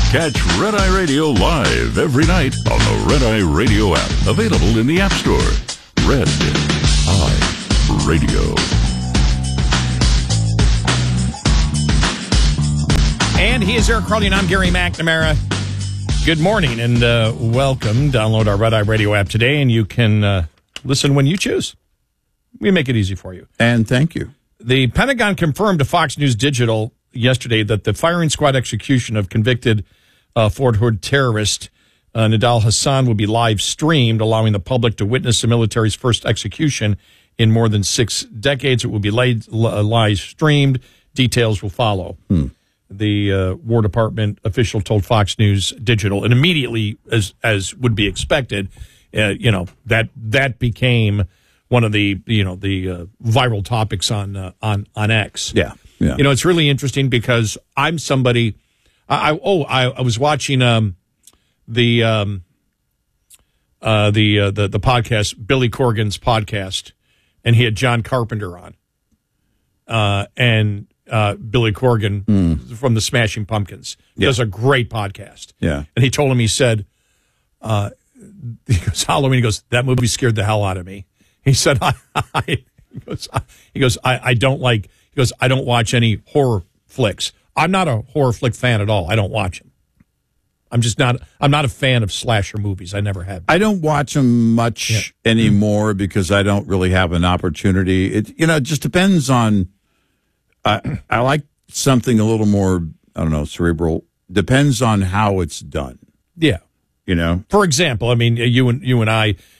Catch Red Eye Radio live every night on the Red Eye Radio app. Available in the App Store. Red Eye Radio. And he is Eric Carly, and I'm Gary McNamara. Good morning and welcome. Download our Red Eye Radio app today, and you can listen when you choose. We make it easy for you. And thank you. The Pentagon confirmed to Fox News Digital yesterday that the firing squad execution of convicted Fort Hood terrorist Nidal Hasan will be live streamed, allowing the public to witness the military's first execution in more than 6 decades. It will be live streamed. Details will follow. The War Department official told Fox News Digital, and immediately, as would be expected, that became one of the viral topics on X. Yeah. It's really interesting because I'm somebody. I was watching the podcast, Billy Corgan's podcast, and he had John Carpenter on, and Billy Corgan from the Smashing Pumpkins does a great podcast. Yeah, and he told him, he said, he goes, Halloween. He goes, that movie scared the hell out of me. He said, I don't like. He goes, I don't watch any horror flicks. I'm not a horror flick fan at all. I don't watch them. I'm not a fan of slasher movies. I never have been. I don't watch them much anymore because I don't really have an opportunity. It just depends on. I like something a little more, I don't know, cerebral. Depends on how it's done. Yeah. For example, I mean, you and I,